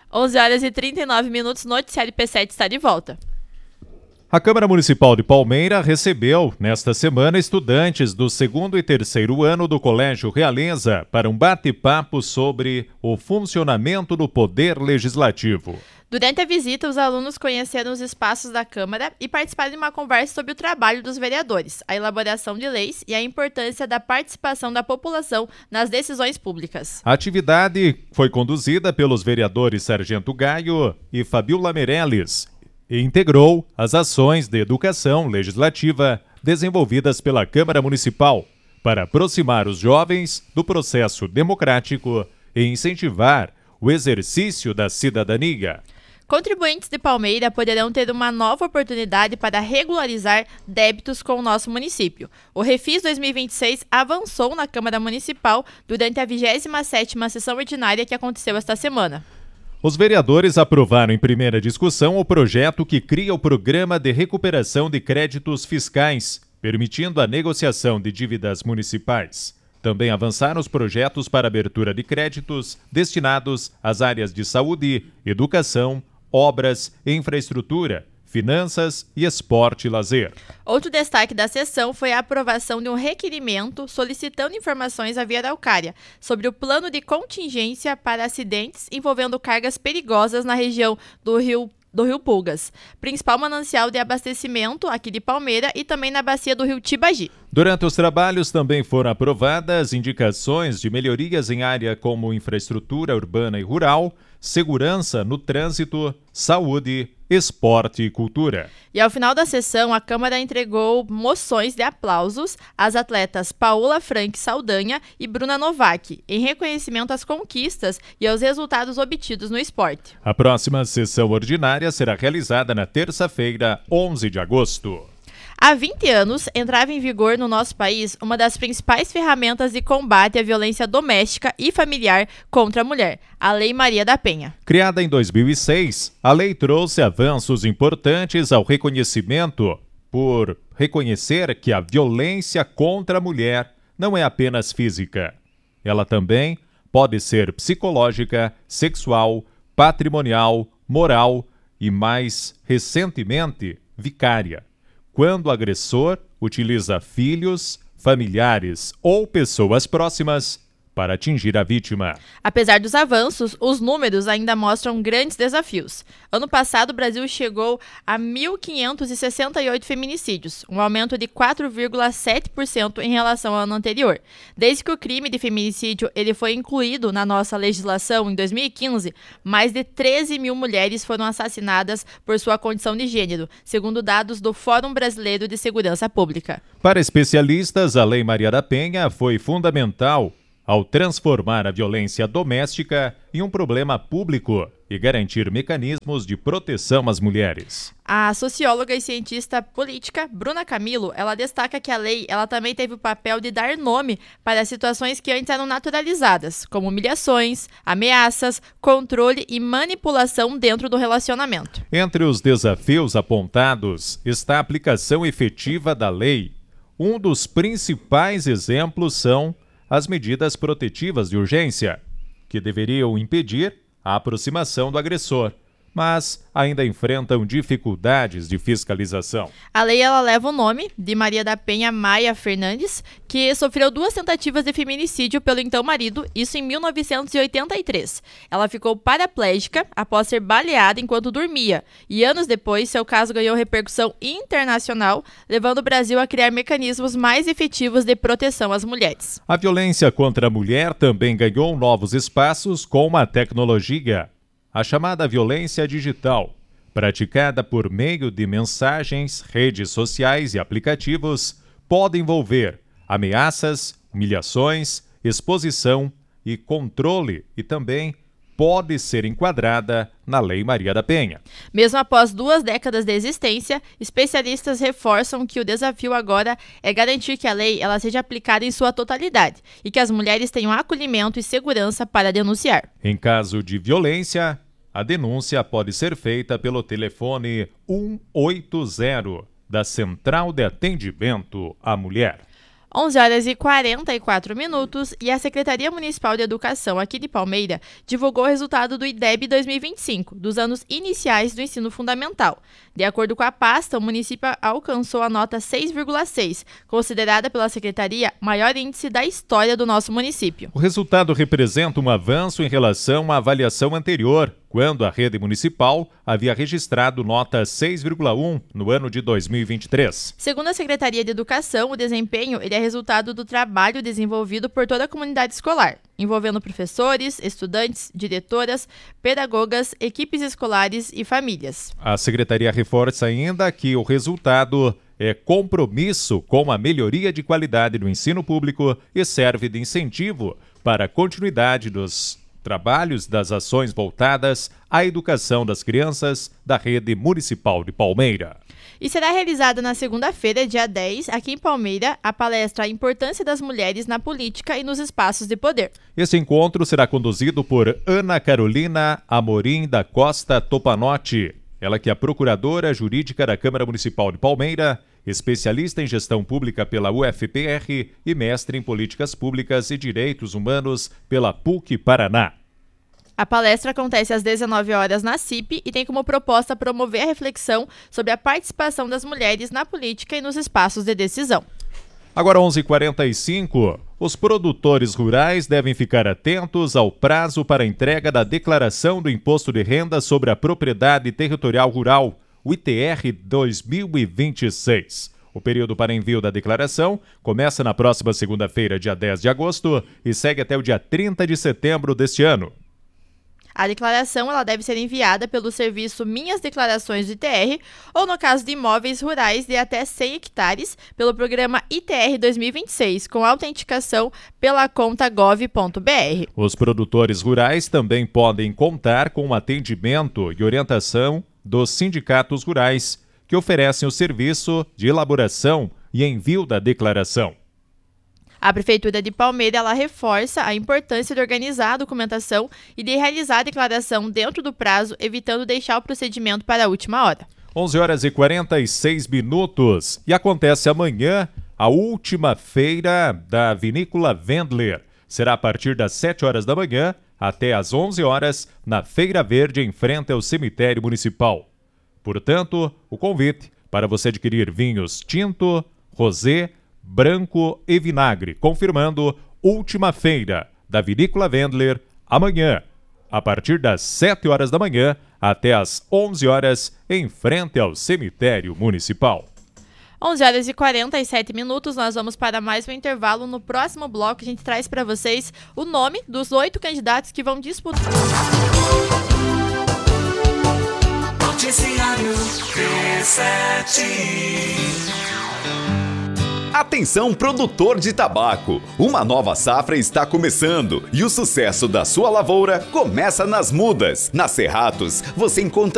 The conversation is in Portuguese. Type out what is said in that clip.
11 horas e 39 minutos, Noticiário P7 está de volta. A Câmara Municipal de Palmeira recebeu, nesta semana, estudantes do 2º e 3º ano do Colégio Realeza para um bate-papo sobre o funcionamento do Poder Legislativo. Durante a visita, os alunos conheceram os espaços da Câmara e participaram de uma conversa sobre o trabalho dos vereadores, a elaboração de leis e a importância da participação da população nas decisões públicas. A atividade foi conduzida pelos vereadores Sargento Gaio e Fabiola Meirelles e integrou as ações de educação legislativa desenvolvidas pela Câmara Municipal para aproximar os jovens do processo democrático e incentivar o exercício da cidadania. Contribuintes de Palmeira poderão ter uma nova oportunidade para regularizar débitos com o nosso município. O Refis 2026 avançou na Câmara Municipal durante a 27ª sessão ordinária que aconteceu esta semana. Os vereadores aprovaram em primeira discussão o projeto que cria o Programa de Recuperação de Créditos Fiscais, permitindo a negociação de dívidas municipais. Também avançaram os projetos para abertura de créditos destinados às áreas de saúde, educação, obras, infraestrutura, finanças e esporte e lazer. Outro destaque da sessão foi a aprovação de um requerimento solicitando informações à Via Araucária sobre o plano de contingência para acidentes envolvendo cargas perigosas na região do Rio Pulgas, principal manancial de abastecimento aqui de Palmeira e também na bacia do Rio Tibagi. Durante os trabalhos também foram aprovadas indicações de melhorias em área como infraestrutura urbana e rural, segurança no trânsito, saúde, esporte e cultura. E ao final da sessão, a Câmara entregou moções de aplausos às atletas Paola Frank Saldanha e Bruna Novak, em reconhecimento às conquistas e aos resultados obtidos no esporte. A próxima sessão ordinária será realizada na terça-feira, 11 de agosto. Há 20 anos, entrava em vigor no nosso país uma das principais ferramentas de combate à violência doméstica e familiar contra a mulher, a Lei Maria da Penha. Criada em 2006, a lei trouxe avanços importantes ao reconhecimento por reconhecer que a violência contra a mulher não é apenas física. Ela também pode ser psicológica, sexual, patrimonial, moral e, mais recentemente, vicária. Quando o agressor utiliza filhos, familiares ou pessoas próximas para atingir a vítima. Apesar dos avanços, os números ainda mostram grandes desafios. Ano passado, o Brasil chegou a 1.568 feminicídios, um aumento de 4,7% em relação ao ano anterior. Desde que o crime de feminicídio ele foi incluído na nossa legislação em 2015, mais de 13 mil mulheres foram assassinadas por sua condição de gênero, segundo dados do Fórum Brasileiro de Segurança Pública. Para especialistas, a Lei Maria da Penha foi fundamental ao transformar a violência doméstica em um problema público e garantir mecanismos de proteção às mulheres. A socióloga e cientista política Bruna Camilo, ela destaca que a lei ela também teve o papel de dar nome para situações que antes eram naturalizadas, como humilhações, ameaças, controle e manipulação dentro do relacionamento. Entre os desafios apontados está a aplicação efetiva da lei. Um dos principais exemplos são as medidas protetivas de urgência, que deveriam impedir a aproximação do agressor, mas ainda enfrentam dificuldades de fiscalização. A lei ela leva o nome de Maria da Penha Maia Fernandes, que sofreu 2 tentativas de feminicídio pelo então marido, isso em 1983. Ela ficou paraplégica após ser baleada enquanto dormia, e anos depois seu caso ganhou repercussão internacional, levando o Brasil a criar mecanismos mais efetivos de proteção às mulheres. A violência contra a mulher também ganhou novos espaços com a tecnologia. A chamada violência digital, praticada por meio de mensagens, redes sociais e aplicativos, pode envolver ameaças, humilhações, exposição e controle e também pode ser enquadrada na Lei Maria da Penha. Mesmo após 2 décadas de existência, especialistas reforçam que o desafio agora é garantir que a lei ela seja aplicada em sua totalidade e que as mulheres tenham acolhimento e segurança para denunciar. Em caso de violência, a denúncia pode ser feita pelo telefone 180 da Central de Atendimento à Mulher. 11 horas e 44 minutos e a Secretaria Municipal de Educação aqui de Palmeira divulgou o resultado do IDEB 2025, dos anos iniciais do ensino fundamental. De acordo com a pasta, o município alcançou a nota 6,6, considerada pela Secretaria maior índice da história do nosso município. O resultado representa um avanço em relação à avaliação anterior, quando a rede municipal havia registrado nota 6,1 no ano de 2023. Segundo a Secretaria de Educação, o desempenho é resultado do trabalho desenvolvido por toda a comunidade escolar, envolvendo professores, estudantes, diretoras, pedagogas, equipes escolares e famílias. A Secretaria reforça ainda que o resultado é compromisso com a melhoria de qualidade do ensino público e serve de incentivo para a continuidade dos trabalhos das ações voltadas à educação das crianças da rede municipal de Palmeira. E será realizada na segunda-feira, dia 10, aqui em Palmeira, a palestra A Importância das Mulheres na Política e nos Espaços de Poder. Esse encontro será conduzido por Ana Carolina Amorim da Costa Topanotti, ela que é a Procuradora Jurídica da Câmara Municipal de Palmeira, especialista em gestão pública pela UFPR e mestre em políticas públicas e direitos humanos pela PUC Paraná. A palestra acontece às 19 horas na CIP e tem como proposta promover a reflexão sobre a participação das mulheres na política e nos espaços de decisão. Agora 11h45, os produtores rurais devem ficar atentos ao prazo para a entrega da declaração do Imposto de Renda sobre a Propriedade Territorial Rural, o ITR 2026. O período para envio da declaração começa na próxima segunda-feira, dia 10 de agosto, e segue até o dia 30 de setembro deste ano. A declaração ela deve ser enviada pelo serviço Minhas Declarações do ITR ou, no caso de imóveis rurais de até 100 hectares, pelo programa ITR 2026, com autenticação pela conta gov.br. Os produtores rurais também podem contar com o atendimento e orientação dos sindicatos rurais, que oferecem o serviço de elaboração e envio da declaração. A Prefeitura de Palmeira ela reforça a importância de organizar a documentação e de realizar a declaração dentro do prazo, evitando deixar o procedimento para a última hora. 11h46 e acontece amanhã a última feira da Vinícola Wendler. Será a partir das 7 horas da manhã até às 11 horas na Feira Verde em frente ao cemitério municipal. Portanto, o convite para você adquirir vinhos tinto, rosé, branco e vinagre, confirmando última feira da Vinícola Wendler amanhã, a partir das 7 horas da manhã até às 11 horas, em frente ao cemitério municipal. 11 horas e 47 minutos, nós vamos para mais um intervalo. No próximo bloco, a gente traz para vocês o nome dos 8 candidatos que vão disputar. Noticiário P7. Atenção, produtor de tabaco! Uma nova safra está começando e o sucesso da sua lavoura começa nas mudas. Na Cerratos, você encontra